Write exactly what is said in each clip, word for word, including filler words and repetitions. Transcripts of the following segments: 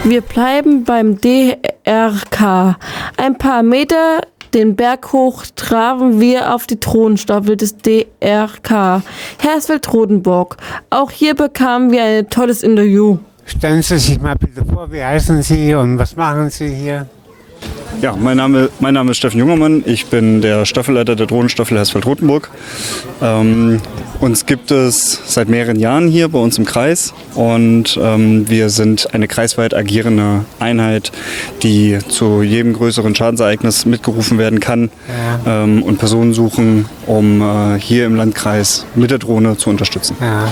Wir bleiben beim D R K. Ein paar Meter den Berg hoch trafen wir auf die Thronstaffel des D R K, Hersfeld-Rotenburg. Auch hier bekamen wir ein tolles Interview. Stellen Sie sich mal bitte vor, wie heißen Sie und was machen Sie hier? Ja, mein Name, mein Name ist Steffen Jungermann. Ich bin der Staffelleiter der Drohnenstaffel Hersfeld-Rotenburg. Ähm, uns gibt es seit mehreren Jahren hier bei uns im Kreis und ähm, wir sind eine kreisweit agierende Einheit, die zu jedem größeren Schadensereignis mitgerufen werden kann ja. ähm, und Personen suchen, um äh, hier im Landkreis mit der Drohne zu unterstützen. Ja.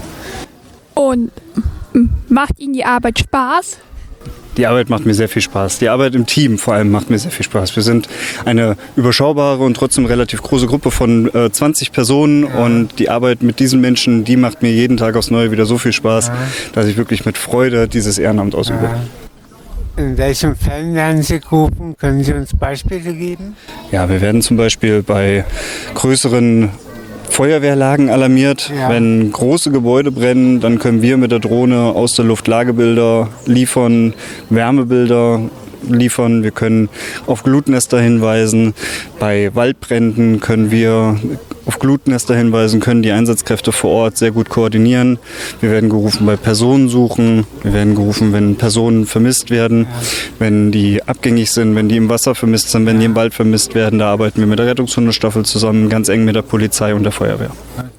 Und macht Ihnen die Arbeit Spaß? Die Arbeit macht mir sehr viel Spaß. Die Arbeit im Team vor allem macht mir sehr viel Spaß. Wir sind eine überschaubare und trotzdem relativ große Gruppe von äh, zwanzig Personen ja. und die Arbeit mit diesen Menschen, die macht mir jeden Tag aufs Neue wieder so viel Spaß, ja. dass ich wirklich mit Freude dieses Ehrenamt ausübe. Ja. In welchen Fällen werden Sie gerufen? Können Sie uns Beispiele geben? Ja, wir werden zum Beispiel bei größeren Feuerwehrlagen alarmiert. Ja. Wenn große Gebäude brennen, dann können wir mit der Drohne aus der Luft Lagebilder liefern, Wärmebilder liefern. Wir können auf Glutnester hinweisen. Bei Waldbränden können wir auf Glutnester hinweisen, können die Einsatzkräfte vor Ort sehr gut koordinieren. Wir werden gerufen bei Personensuchen. Wir werden gerufen, wenn Personen vermisst werden, wenn die abgängig sind, wenn die im Wasser vermisst sind, wenn die im Wald vermisst werden. Da arbeiten wir mit der Rettungshundestaffel zusammen, ganz eng mit der Polizei und der Feuerwehr.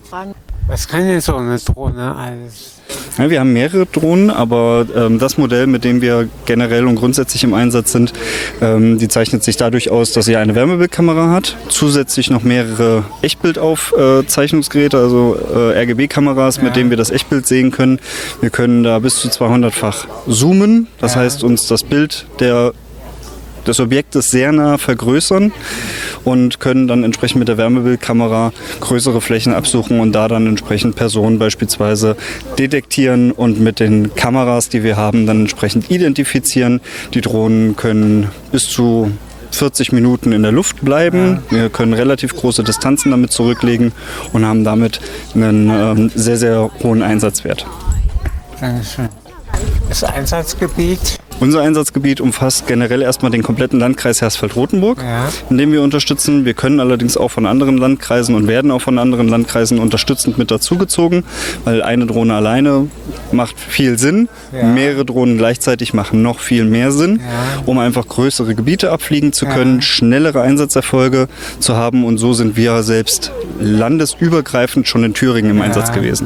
Was kann denn so eine Drohne alles? Ja, wir haben mehrere Drohnen, aber ähm, das Modell, mit dem wir generell und grundsätzlich im Einsatz sind, ähm, die zeichnet sich dadurch aus, dass sie eine Wärmebildkamera hat, zusätzlich noch mehrere Echtbildaufzeichnungsgeräte, also äh, R G B-Kameras, ja. mit denen wir das Echtbild sehen können. Wir können da bis zu zweihundertfach zoomen, das ja. heißt uns das Bild der des Objektes sehr nah vergrößern und können dann entsprechend mit der Wärmebildkamera größere Flächen absuchen und da dann entsprechend Personen beispielsweise detektieren und mit den Kameras, die wir haben, dann entsprechend identifizieren. Die Drohnen können bis zu vierzig Minuten in der Luft bleiben. Wir können relativ große Distanzen damit zurücklegen und haben damit einen ähm, sehr, sehr hohen Einsatzwert. Dankeschön. Das Einsatzgebiet? Unser Einsatzgebiet umfasst generell erstmal den kompletten Landkreis Hersfeld-Rotenburg, ja. in dem wir unterstützen. Wir können allerdings auch von anderen Landkreisen und werden auch von anderen Landkreisen unterstützend mit dazugezogen, weil eine Drohne alleine macht viel Sinn. Ja. Mehrere Drohnen gleichzeitig machen noch viel mehr Sinn, ja. um einfach größere Gebiete abfliegen zu können, ja. schnellere Einsatzerfolge zu haben. Und so sind wir selbst landesübergreifend schon in Thüringen im ja. Einsatz gewesen.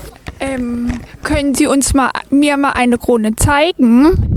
Ähm, können Sie uns mal, mir mal eine Drohne zeigen?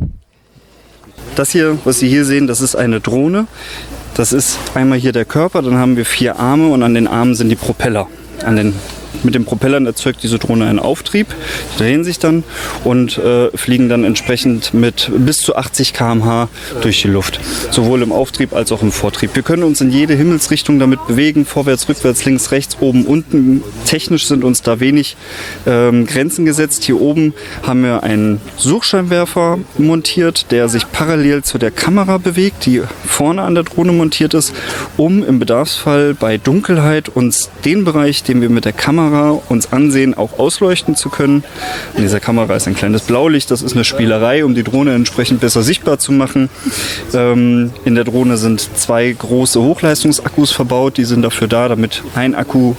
Das hier, was Sie hier sehen, das ist eine Drohne. Das ist einmal hier der Körper, dann haben wir vier Arme und an den Armen sind die Propeller. An den, mit den Propellern erzeugt diese Drohne einen Auftrieb, die drehen sich dann und äh, fliegen dann entsprechend mit bis zu achtzig Kilometer pro Stunde durch die Luft. Sowohl im Auftrieb als auch im Vortrieb. Wir können uns in jede Himmelsrichtung damit bewegen, vorwärts, rückwärts, links, rechts, oben, unten. Technisch sind uns da wenig ähm, Grenzen gesetzt. Hier oben haben wir einen Suchscheinwerfer montiert, der sich parallel zu der Kamera bewegt, die vorne an der Drohne montiert ist, um im Bedarfsfall bei Dunkelheit uns den Bereich, den wir mit der Kamera uns ansehen, auch ausleuchten zu können. In dieser Kamera ist ein kleines Blaulicht, das ist eine Spielerei, um die Drohne entsprechend besser sichtbar zu machen. Ähm, in der Drohne sind zwei große Hochleistungsakkus verbaut, die sind dafür da, damit ein Akku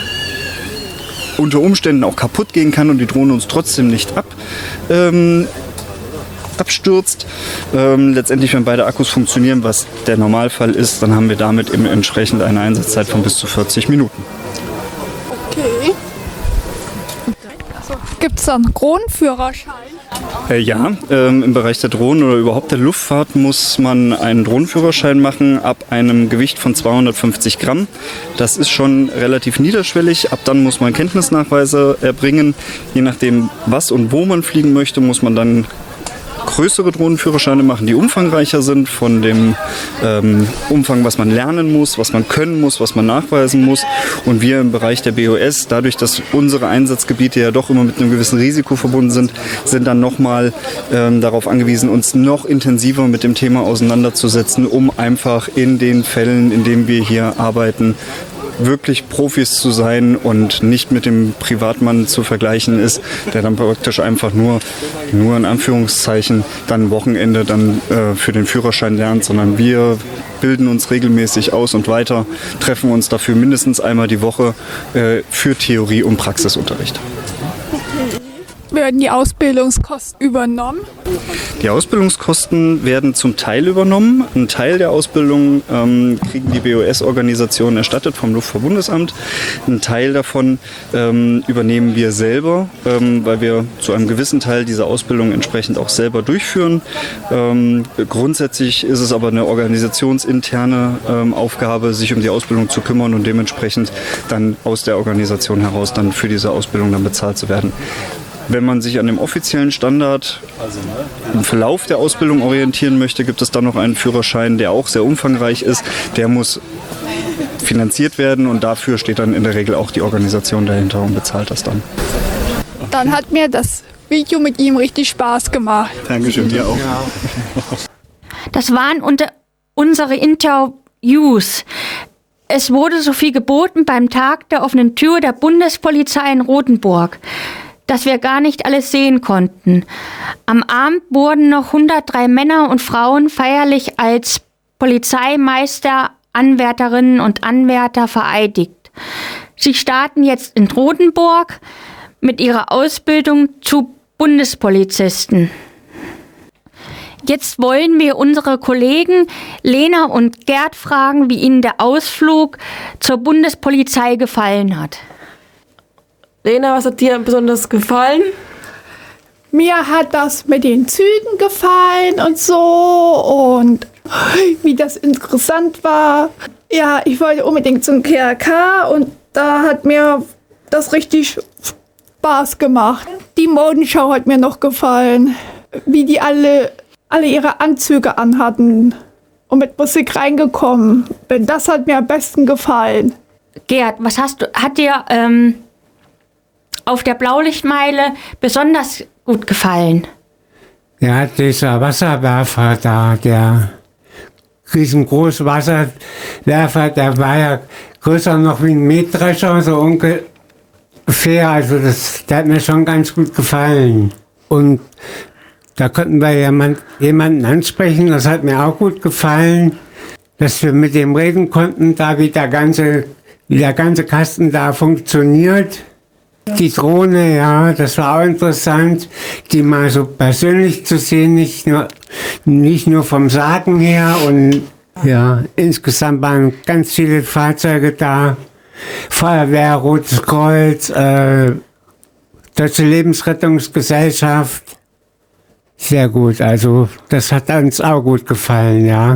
unter Umständen auch kaputt gehen kann und die Drohne uns trotzdem nicht ab, ähm, abstürzt. Ähm, letztendlich, wenn beide Akkus funktionieren, was der Normalfall ist, dann haben wir damit eben entsprechend eine Einsatzzeit von bis zu vierzig Minuten. Okay. Gibt es da einen Drohnenführerschein? Äh, ja, ähm, im Bereich der Drohnen oder überhaupt der Luftfahrt muss man einen Drohnenführerschein machen ab einem Gewicht von zweihundertfünfzig Gramm. Das ist schon relativ niederschwellig. Ab dann muss man Kenntnisnachweise erbringen. Je nachdem, was und wo man fliegen möchte, muss man dann größere Drohnenführerscheine machen, die umfangreicher sind von dem ähm, Umfang, was man lernen muss, was man können muss, was man nachweisen muss. Und wir im Bereich der B O S, dadurch, dass unsere Einsatzgebiete ja doch immer mit einem gewissen Risiko verbunden sind, sind dann nochmal ähm, darauf angewiesen, uns noch intensiver mit dem Thema auseinanderzusetzen, um einfach in den Fällen, in denen wir hier arbeiten, wirklich Profis zu sein und nicht mit dem Privatmann zu vergleichen ist, der dann praktisch einfach nur, nur in Anführungszeichen dann Wochenende dann äh, für den Führerschein lernt, sondern wir bilden uns regelmäßig aus und weiter, treffen uns dafür mindestens einmal die Woche äh, für Theorie- und Praxisunterricht. Werden die Ausbildungskosten übernommen? Die Ausbildungskosten werden zum Teil übernommen. Ein Teil der Ausbildung ähm, kriegen die B O S-Organisationen erstattet vom Luftfahrtbundesamt. Ein Teil davon ähm, übernehmen wir selber, ähm, weil wir zu einem gewissen Teil diese Ausbildung entsprechend auch selber durchführen. Ähm, grundsätzlich ist es aber eine organisationsinterne ähm, Aufgabe, sich um die Ausbildung zu kümmern und dementsprechend dann aus der Organisation heraus dann für diese Ausbildung dann bezahlt zu werden. Wenn man sich an dem offiziellen Standard im Verlauf der Ausbildung orientieren möchte, gibt es dann noch einen Führerschein, der auch sehr umfangreich ist. Der muss finanziert werden und dafür steht dann in der Regel auch die Organisation dahinter und bezahlt das dann. Dann hat mir das Video mit ihm richtig Spaß gemacht. Dankeschön, dir auch. Das waren unter unsere Interviews. Es wurde so viel geboten beim Tag der offenen Tür der Bundespolizei in Rothenburg, dass wir gar nicht alles sehen konnten. Am Abend wurden noch hundertdrei Männer und Frauen feierlich als Polizeimeister, Anwärterinnen und Anwärter vereidigt. Sie starten jetzt in Rothenburg mit ihrer Ausbildung zu Bundespolizisten. Jetzt wollen wir unsere Kollegen Lena und Gerd fragen, wie ihnen der Ausflug zur Bundespolizei gefallen hat. Lena, was hat dir besonders gefallen? Mir hat das mit den Zügen gefallen und so und wie das interessant war. Ja, ich wollte unbedingt zum K R K und da hat mir das richtig Spaß gemacht. Die Modenschau hat mir noch gefallen, wie die alle, alle ihre Anzüge anhatten und mit Musik reingekommen bin. Das hat mir am besten gefallen. Gerd, was hast du, hat dir ähm, auf der Blaulichtmeile besonders gut gefallen? Ja, dieser Wasserwerfer da, der riesengroße Wasserwerfer, der war ja größer noch wie ein Mähdrescher, so ungefähr. Also das, der hat mir schon ganz gut gefallen. Und da konnten wir jemand, jemanden ansprechen, das hat mir auch gut gefallen, dass wir mit dem reden konnten, da wie der ganze, wie der ganze Kasten da funktioniert. Die Drohne, ja, das war auch interessant, die mal so persönlich zu sehen, nicht nur, nicht nur vom Sagen her. Und ja, insgesamt waren ganz viele Fahrzeuge da. Feuerwehr, Rotes Kreuz, äh, Deutsche Lebensrettungsgesellschaft. Sehr gut, also das hat uns auch gut gefallen, ja.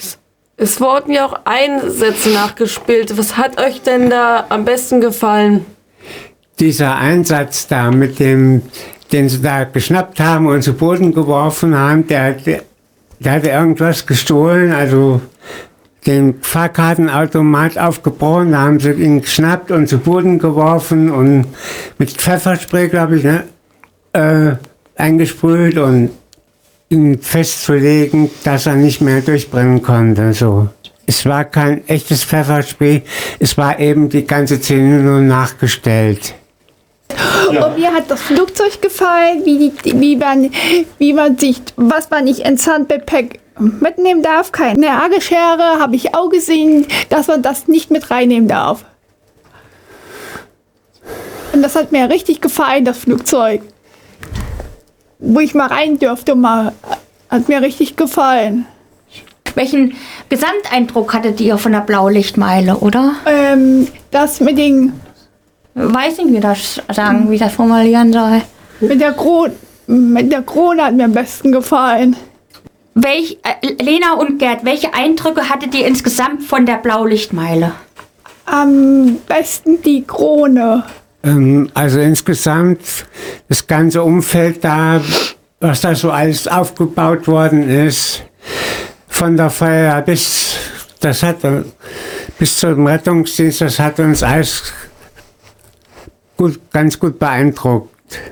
Es wurden ja auch Einsätze nachgespielt. Was hat euch denn da am besten gefallen? Dieser Einsatz da mit dem, den sie da geschnappt haben und zu Boden geworfen haben, der, der, der hatte irgendwas gestohlen, also den Fahrkartenautomat aufgebrochen, da haben sie ihn geschnappt und zu Boden geworfen und mit Pfefferspray, glaube ich, ne, äh, eingesprüht und ihn festzulegen, dass er nicht mehr durchbrennen konnte, so. Es war kein echtes Pfefferspray, es war eben die ganze Szene nur nachgestellt. Ja. Und mir hat das Flugzeug gefallen, wie, die, wie, man, wie man sich, was man nicht ins Handgepäck mitnehmen darf. Keine Nagelschere, habe ich auch gesehen, dass man das nicht mit reinnehmen darf. Und das hat mir richtig gefallen, das Flugzeug. Wo ich mal rein durfte, mal, hat mir richtig gefallen. Welchen Gesamteindruck hattet ihr von der Blaulichtmeile, oder? Ähm, das mit den... Weiß nicht, wie das sagen, wie ich das formulieren soll. Mit der Krone, mit der Krone hat mir am besten gefallen. Welch, äh, Lena und Gerd, welche Eindrücke hattet ihr insgesamt von der Blaulichtmeile? Am besten die Krone. Ähm, also insgesamt das ganze Umfeld da, was da so alles aufgebaut worden ist, von der Feuerwehr bis, das hat, bis zum Rettungsdienst, das hat uns alles gut, ganz gut beeindruckt.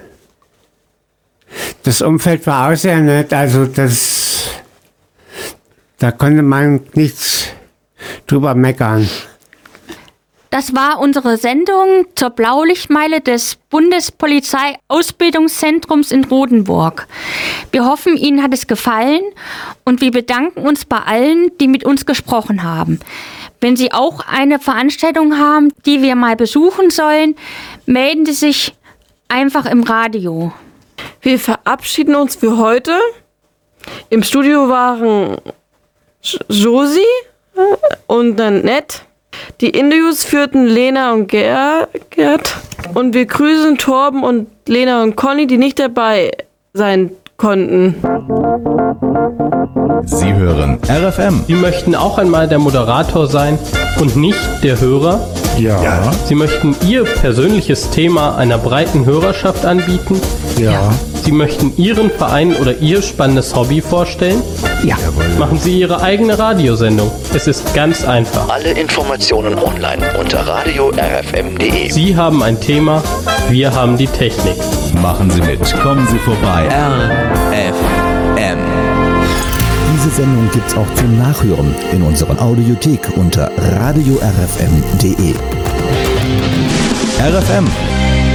Das Umfeld war auch sehr nett, also das, da konnte man nichts drüber meckern. Das war unsere Sendung zur Blaulichtmeile des Bundespolizei-Ausbildungszentrums in Rodenburg. Wir hoffen, Ihnen hat es gefallen und wir bedanken uns bei allen, die mit uns gesprochen haben. Wenn Sie auch eine Veranstaltung haben, die wir mal besuchen sollen, melden Sie sich einfach im Radio. Wir verabschieden uns für heute. Im Studio waren Josi und Annette. Die Interviews führten Lena und Gerd. Und wir grüßen Torben und Lena und Conny, die nicht dabei sein konnten. Sie hören R F M. Sie möchten auch einmal der Moderator sein und nicht der Hörer? Ja. ja. Sie möchten Ihr persönliches Thema einer breiten Hörerschaft anbieten? Ja. ja. Sie möchten Ihren Verein oder Ihr spannendes Hobby vorstellen? Ja. Machen Sie Ihre eigene Radiosendung. Es ist ganz einfach. Alle Informationen online unter radio r f m punkt d e. Sie haben ein Thema, wir haben die Technik. Machen Sie mit. Kommen Sie vorbei. R F M. Diese Sendung gibt's auch zum Nachhören in unserer Audiothek unter radio r f m punkt d e. R F M.